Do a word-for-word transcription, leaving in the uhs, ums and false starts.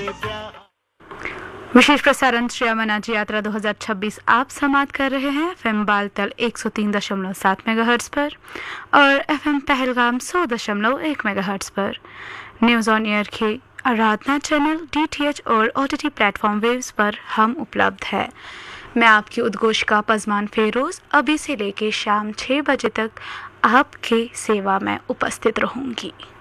विशेष प्रसारण श्री अमरनाथ यात्रा दो हज़ार छब्बीस आप समाप्त कर रहे हैं एफएम बालतल एक सौ तीन दशमलव सात मेगाहर्ट्ज पर और एफएम पहलगाम सौ दशमलव एक मेगाहर्ट्ज पर। न्यूज़ ऑन एयर के आराधना चैनल, डीटीएच और ओटीटी प्लेटफॉर्म वेव्स पर हम उपलब्ध है। मैं आपकी उद्घोषिका पज़मान फेरोज़ अभी से लेकर शाम छः बजे तक आपके सेवा में उपस्थित रहूँगी।